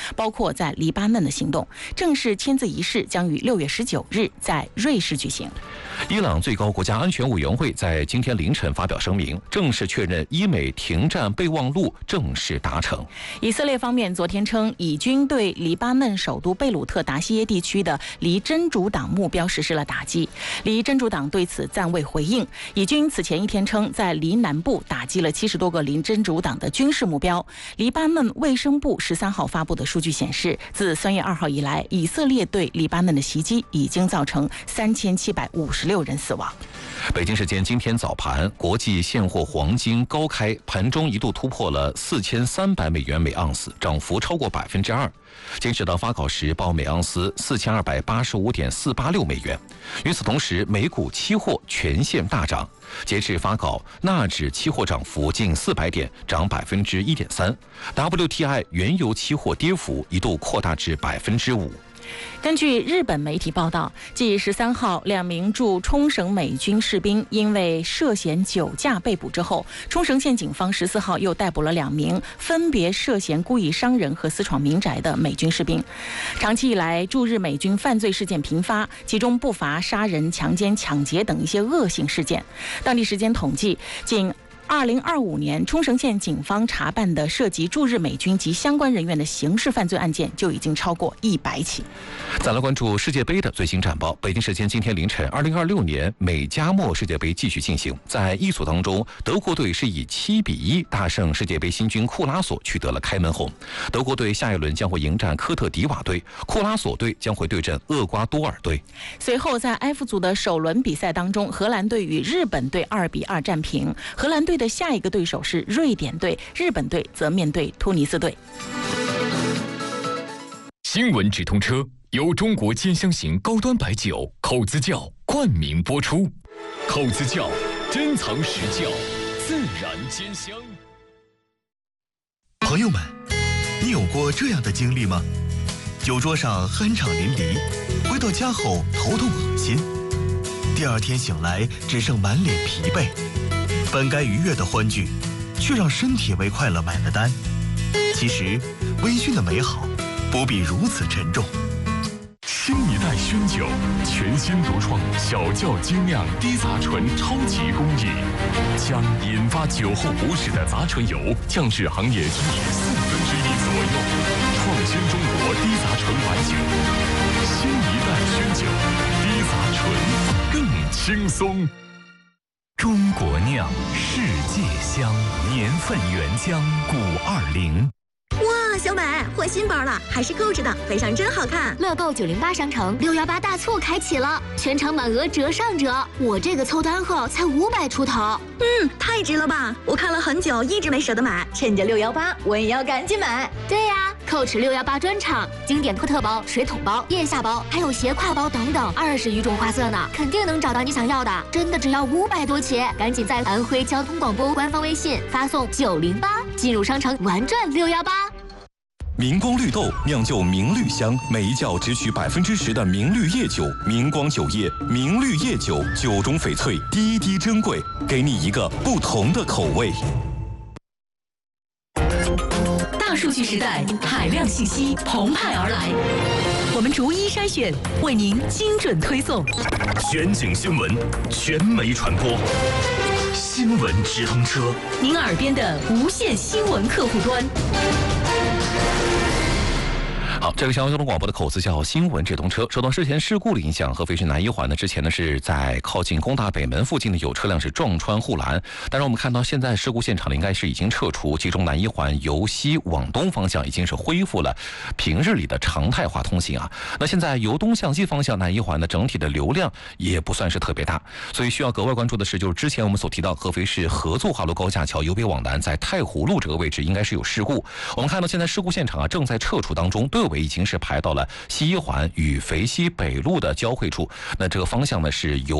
包括在黎巴嫩的行动。正式签字仪式将于6月19日在瑞士举行。 伊朗最高国家安全委员会在今天凌晨发表声明，正式确认伊美停战备忘录正式达成。 以色列方面昨天称，以军对黎巴嫩首都贝鲁特达西耶地区的黎真主党目标实施了打击，黎真主党对此暂未回应。以军此前一天称，在黎南部打击了70多个黎真主党的军事目标。黎巴嫩卫生部13号发布的数据显示，自3月2号以来，以色列对黎巴嫩的袭击已经造成3756人死亡。 北京时间今天早盘，国际现货黄金高开，盘中一度突破了4300美元每盎司，涨幅超过2%。截止到发稿时，报每盎司4285.486美元。与此同时，美股期货全线大涨。截至发稿，纳指期货涨幅近400点，涨1.3%。WTI 原油期货跌幅一度扩大至5%。 根据日本媒体报道，继13号2名驻冲绳美军士兵因为涉嫌酒驾被捕之后，冲绳县警方14号又逮捕了2名分别涉嫌故意伤人和私闯民宅的美军士兵。长期以来，驻日美军犯罪事件频发，其中不乏杀人、强奸、抢劫等一些恶性事件。当地时间统计，仅2025年，冲绳县警方查办的涉及驻日美军及相关人员的刑事犯罪案件就已经超过100起。 再来关注世界杯的最新战报。北京时间今天凌晨，2026年美加墨世界杯继续进行。在一组当中，德国队是以7-1大胜世界杯新军库拉索，取得了开门红。德国队下一轮将会迎战科特迪瓦队，库拉索队将会对阵厄瓜多尔队。 随后在 F 组的首轮比赛当中，荷兰队与日本队2-2战平。荷兰队的下一个对手是瑞典队，日本队则面对突尼斯队。 新闻直通车由中国兼香型高端白酒口子窖冠名播出。口子窖珍藏实窖，自然兼香。 朋友们，你有过这样的经历吗？酒桌上酣畅淋漓，回到家后头痛恶心，第二天醒来只剩满脸疲惫。本该愉悦的欢聚，却让身体为快乐买了单。其实，微醺的美好不必如此沉重。 新一代熏酒，全新独创小窖精酿低杂醇超级工艺，将引发酒后不适的杂醇油降至行业均值1/4左右，创新中国低杂醇白酒。新一代熏酒，低杂醇更轻松。 中国酿，世界香，年份原浆520。 哇，小美换新包了，还是购置的，背上真好看。 乐购908商城618大促开启了，全场满额折上折。我这个凑单后才500出头。 太值了吧！我看了很久，一直没舍得买，趁着618，我也要赶紧买。 对呀，Coach 618专场，经典托特包、水桶包、腋下包，还有斜挎包等等，20余种花色呢，肯定能找到你想要的。真的只要500多起，赶紧在安徽交通广播官方微信发送908，进入商城玩转618。 明光绿豆酿就明绿香，每一窖只取10%的明绿叶酒，明光酒业明绿叶酒，酒中翡翠，滴滴珍贵，给你一个不同的口味。 大数据时代，海量信息澎湃而来，我们逐一筛选，为您精准推送。 全景新闻，全媒传播，新闻直通车， 您耳边的无线新闻客户端。 好，这个交通广播的口子叫新闻直通车。受到之前事故的影响，合肥市南一环呢，之前呢是在靠近工大北门附近的有车辆是撞穿护栏，但是我们看到现在事故现场呢应该是已经撤除，其中南一环由西往东方向已经是恢复了平日里的常态化通行啊。那现在由东向西方向南一环的整体的流量也不算是特别大，所以需要格外关注的是，就是之前我们所提到合肥市合作华罗高架桥由北往南在太湖路这个位置应该是有事故。我们看到现在事故现场啊正在撤除当中，队尾已经是排到了西一环与肥西北路的交汇处。那这个方向呢是由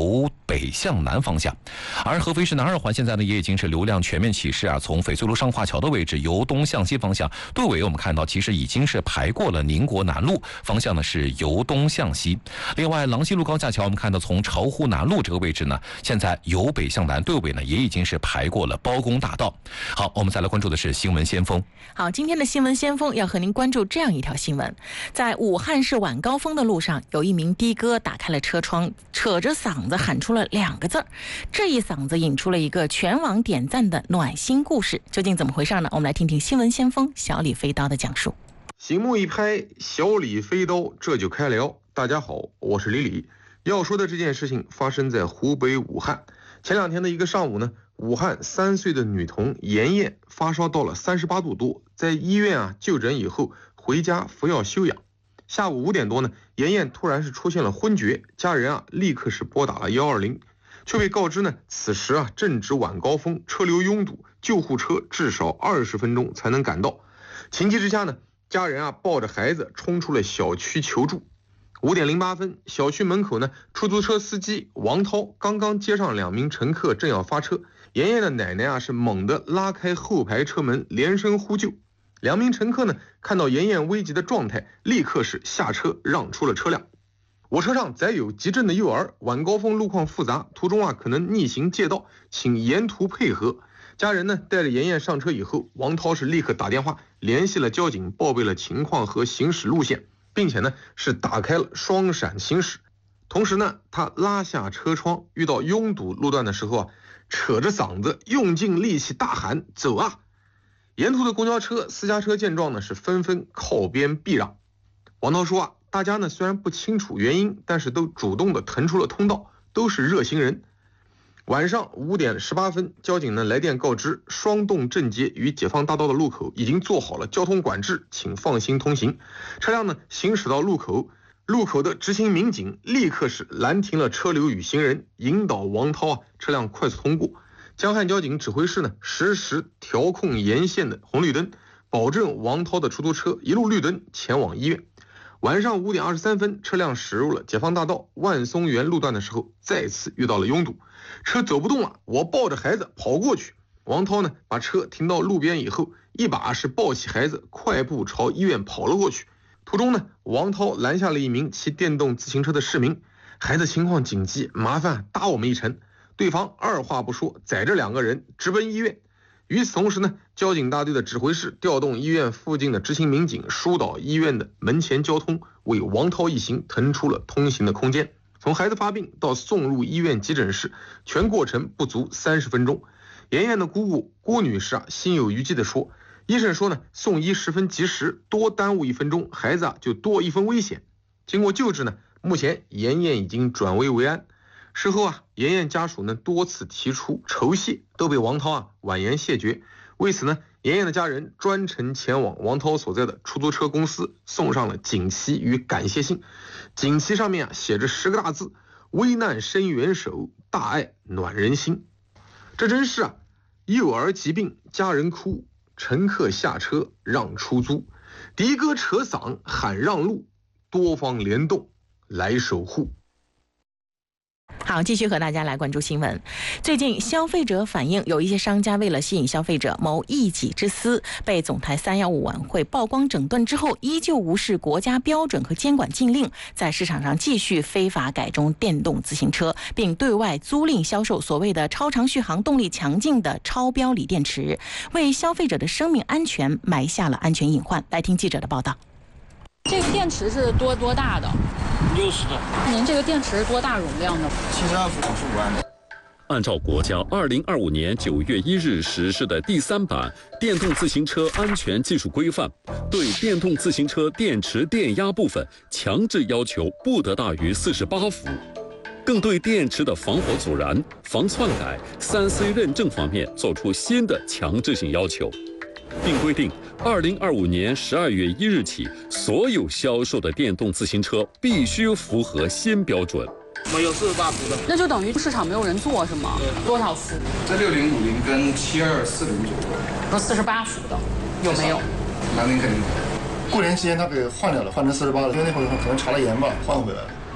北向南方向。而合肥市南2环现在呢也已经是流量全面启示啊，从翡翠路上化桥的位置由东向西方向，队尾我们看到其实已经是排过了宁国南路，方向呢是由东向西。另外郎西路高架桥我们看到从巢湖南路这个位置呢，现在由北向南，队尾呢也已经是排过了包公大道。好，我们再来关注的是新闻先锋。 好，今天的新闻先锋要和您关注这样一条新闻。在武汉市晚高峰的路上，有一名的哥打开了车窗，扯着嗓子喊出了2个字儿，这一嗓子引出了一个全网点赞的暖心故事。究竟怎么回事呢？我们来听听新闻先锋小李飞刀的讲述。 醒目一拍，小李飞刀这就开聊。大家好，我是李李。要说的这件事情发生在湖北武汉。前2天的一个上午呢，武汉3岁的女童妍妍发烧到了38度多，在医院就诊以后回家服药休养。下午5点多呢，妍妍突然是出现了昏厥，家人立刻是拨打了120，却被告知呢，此时正值晚高峰，车流拥堵，救护车至少20分钟才能赶到。情急之下呢，家人抱着孩子冲出了小区求助。5点08分，小区门口呢，出租车司机王涛刚刚接上2名乘客，正要发车。妍妍的奶奶是猛地拉开后排车门，连声呼救。2名乘客呢，看到妍妍危急的状态，立刻是下车让出了车辆。我车上载有急症的幼儿，晚高峰路况复杂，途中可能逆行借道，请沿途配合。家人呢带着妍妍上车以后，王涛是立刻打电话联系了交警，报备了情况和行驶路线，并且呢是打开了双闪行驶。同时呢，他拉下车窗，遇到拥堵路段的时候扯着嗓子用尽力气大喊走啊！沿途的公交车、私家车见状呢是纷纷靠边避让。王涛说大家呢虽然不清楚原因，但是都主动的腾出了通道，都是热心人。晚上5点18分，交警呢来电告知，双洞正街与解放大道的路口已经做好了交通管制，请放心通行。车辆呢行驶到路口，路口的执勤民警立刻是拦停了车流与行人，引导王涛车辆快速通过。江汉交警指挥室呢实时调控沿线的红绿灯，保证王涛的出租车一路绿灯前往医院。晚上5点23分，车辆驶入了解放大道万松园路段的时候，再次遇到了拥堵，车走不动了，我抱着孩子跑过去。王涛呢把车停到路边以后，一把是抱起孩子，快步朝医院跑了过去。途中呢，王涛拦下了一名骑电动自行车的市民，孩子情况紧急，麻烦搭我们一程。对方二话不说，载着2个人直奔医院。与此同时呢，交警大队的指挥室调动医院附近的执勤民警疏导医院的门前交通，为王涛一行腾出了通行的空间。从孩子发病到送入医院急诊室，全过程不足30分钟。妍妍的姑姑郭女士心有余悸地说，医生说呢，送医十分及时，多耽误1分钟，孩子就多1分危险。经过救治呢，目前妍妍已经转危为安。事后妍妍家属呢多次提出酬谢，都被王涛婉言谢绝。为此呢，妍妍的家人专程前往王涛所在的出租车公司，送上了锦旗与感谢信。锦旗上面写着10个大字：危难伸援手，大爱暖人心。这真是幼儿疾病家人哭，乘客下车让出租，的哥扯嗓喊让路，多方联动来守护。 好，继续和大家来关注新闻。最近消费者反映，有一些商家为了吸引消费者谋一己之私，被总台315晚会曝光整顿之后，依旧无视国家标准和监管禁令，在市场上继续非法改装电动自行车，并对外租赁销售所谓的超长续航、动力强劲的超标锂电池，为消费者的生命安全埋下了安全隐患。来听记者的报道。 这个电池是多大的？60的。您这个电池多大容量的？72伏95安的。 按照国家2025年9月1日实施的第3版电动自行车安全技术规范，对电动自行车电池电压部分强制要求不得大于48伏，更对电池的防火阻燃、防篡改、3C 认证方面作出新的强制性要求，并规定2025年12月1日起，所有销售的电动自行车必须符合新标准。 没有48伏的， 那就等于市场没有人做是吗？多少伏？ 这6050跟7240左右。 那48伏的有没有？ 那您肯定。 过年期间他给换掉了，换成48了，因为那会儿可能查了严吧，换回来了。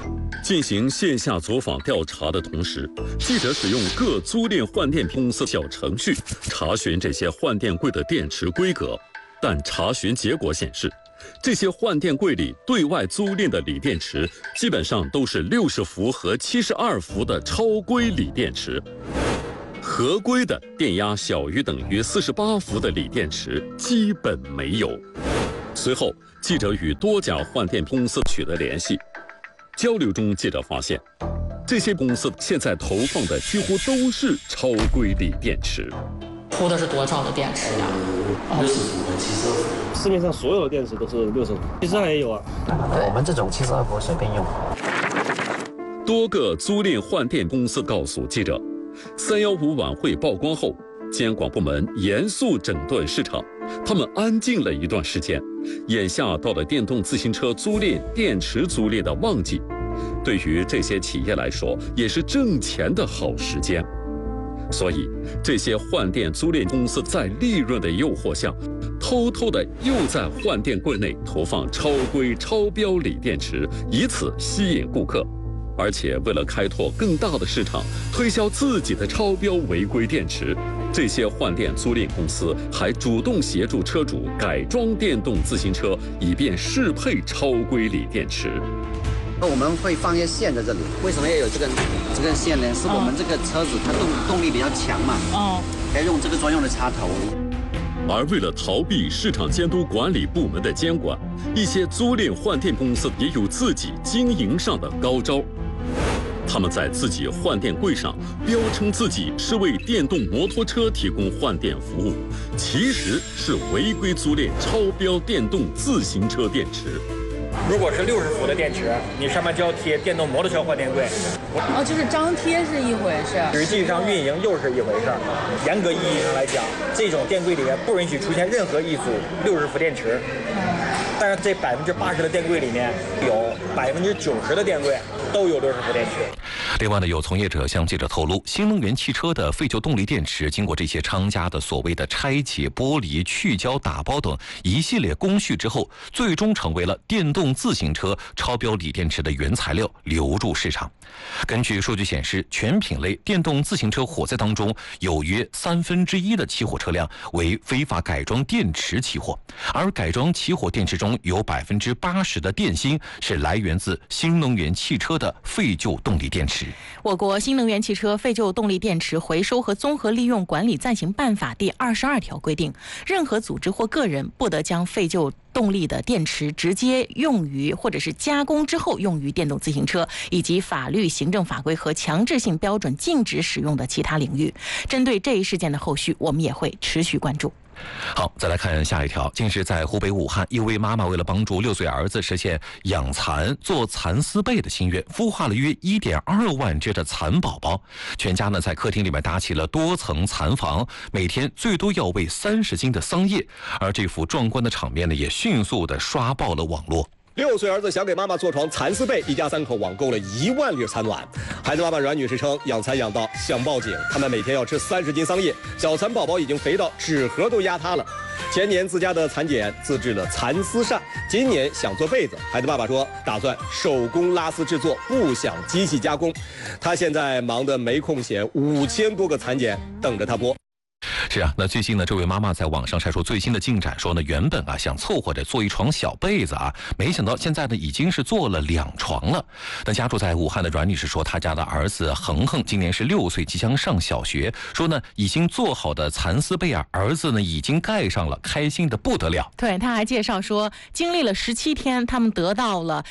进行线下走访调查的同时，记者使用各租赁换电公司小程序查询这些换电柜的电池规格，但查询结果显示，这些换电柜里对外租赁的锂电池基本上都是60伏和72伏的超规锂电池，合规的电压小于等于48伏的锂电池基本没有。随后，记者与多家换电公司取得联系，交流中记者发现，这些公司现在投放的几乎都是超规锂电池。 铺的是多少的电池呀 ？60伏和72伏。市面上所有的电池都是60伏，72也有啊。 我们这种72伏随便用。 多个租赁换电公司告诉记者，315晚会曝光后，监管部门严肃整顿市场，他们安静了一段时间。眼下到了电动自行车租赁、电池租赁的旺季，对于这些企业来说，也是挣钱的好时间。所以，这些换电租赁公司在利润的诱惑下，偷偷的又在换电柜内投放超规、超标锂电池，以此吸引顾客。而且为了开拓更大的市场，推销自己的超标违规电池，这些换电租赁公司还主动协助车主改装电动自行车，以便适配超规锂电池。 我们会放一些线在这里，为什么要有这根线呢？是我们这个车子它动力比较强嘛，要用这个专用的插头。 而为了逃避市场监督管理部门的监管，一些租赁换电公司也有自己经营上的高招。他们在自己换电柜上标称自己是为电动摩托车提供换电服务，其实是违规租赁超标电动自行车电池。 如果是60伏的电池，你上面就要贴电动摩托车换电柜。 就是张贴是一回事， 实际上运营又是一回事。严格意义上来讲，这种电柜里面不允许出现任何一组60伏电池。但是这80%的电柜里面，有90%的电柜都有60伏电池。 另外呢，有从业者向记者透露，新能源汽车的废旧动力电池经过这些商家的所谓的拆解、剥离、去胶、打包等一系列工序之后，最终成为了电动自行车超标锂电池的原材料，流入市场。根据数据显示，全品类电动自行车火灾当中，有约1/3的起火车辆为非法改装电池起火，而改装起火电池中有80%的电芯是来源自新能源汽车的废旧动力电池。 我国新能源汽车废旧动力电池回收和综合利用管理暂行办法第22条规定，任何组织或个人不得将废旧动力的电池直接用于或者是加工之后用于电动自行车以及法律、行政法规和强制性标准禁止使用的其他领域。针对这一事件的后续，我们也会持续关注。 好，再来看下一条。近日在湖北武汉，一位妈妈为了帮助6岁儿子实现养蚕做蚕丝被的心愿，孵化了约1.2万只的蚕宝宝。全家呢在客厅里面搭起了多层蚕房，每天最多要喂30斤的桑叶。而这幅壮观的场面呢，也迅速的刷爆了网络。 6岁儿子想给妈妈做床蚕丝被，一家3口网购了1万粒蚕卵。孩子妈妈阮女士称，养蚕养到想报警，他们每天要吃30斤桑叶，小蚕宝宝已经肥到纸盒都压塌了。前年自家的蚕茧自制了蚕丝扇，今年想做被子。孩子爸爸说，打算手工拉丝制作，不想机器加工。他现在忙得没空闲，5000多个蚕茧等着他剥。 是啊，那最近呢，这位妈妈在网上晒出最新的进展，说呢，原本啊想凑合着做一床小被子啊，没想到现在呢已经是做了2床了。那家住在武汉的阮女士说，她家的儿子恒恒今年是6岁，即将上小学，说呢已经做好的蚕丝被啊，儿子呢已经盖上了，开心的不得了。 对，他还介绍说，经历了17天，他们得到了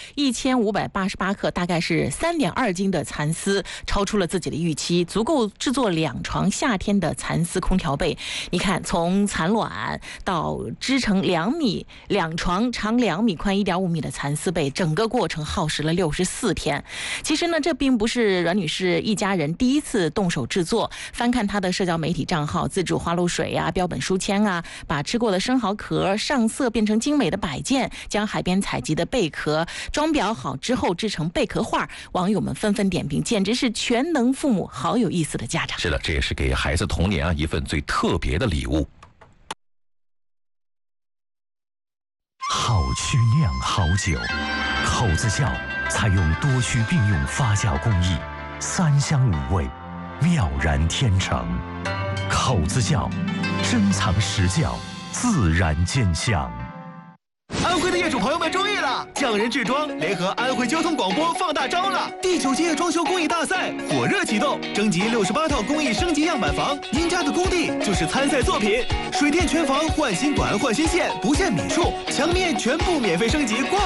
1588克，大概是3.2斤的蚕丝，超出了自己的预期，足够制作2床夏天的蚕丝空调被。你看，从蚕卵到织成2米2床长2米宽1.5米的蚕丝被，整个过程耗时了64天。其实呢，这并不是阮女士一家人第一次动手制作。翻看她的社交媒体账号，自制花露水啊、标本书签啊，把吃过的生蚝壳上色变成精美的摆件，将海边采集的贝壳装裱好之后制成贝壳画，网友们纷纷点评，简直是全能父母，好有意思的家长。 是的，这也是给孩子童年啊一份最特别的礼物。 好曲酿好酒，口子窖采用多须并用发酵工艺，3香5味，妙然天成。口子窖，珍藏实窖，自然见香。 安徽的业主朋友们注意了，匠人制装联合安徽交通广播放大招了！第9届装修工艺大赛火热启动，征集68套工艺升级样板房，赢家的工地就是参赛作品。水电全房换新管换新线，不限米数，墙面全部免费升级挂